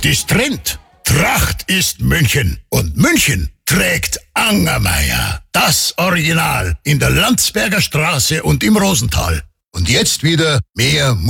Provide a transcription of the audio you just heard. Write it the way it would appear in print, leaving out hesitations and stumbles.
Das Trend. Tracht ist München und München trägt Angermeier. Das Original in der Landsberger Straße und im Rosental. Und jetzt wieder mehr